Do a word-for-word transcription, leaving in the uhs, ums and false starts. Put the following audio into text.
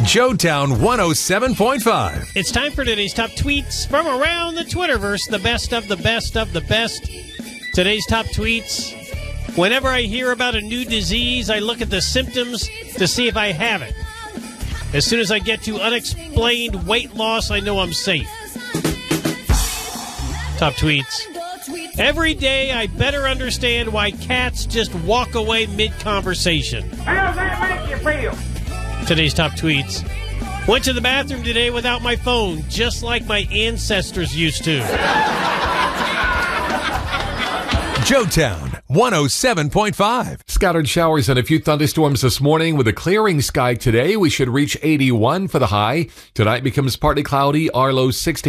Joetown one oh seven point five. It's time for today's top tweets from around the Twitterverse, the best of the best of the best. Today's top tweets. Whenever I hear about a new disease, I look at the symptoms to see if I have it. As soon as I get to unexplained weight loss, I know I'm safe. Top tweets. Every day, I better understand why cats just walk away mid-conversation. How does that make you feel? Today's top tweets. Went to the bathroom today without my phone, just like my ancestors used to. Joetown one oh seven point five. Scattered showers and a few thunderstorms this morning with a clearing sky today. We should reach eighty-one for the high. Tonight becomes partly cloudy, our low sixty.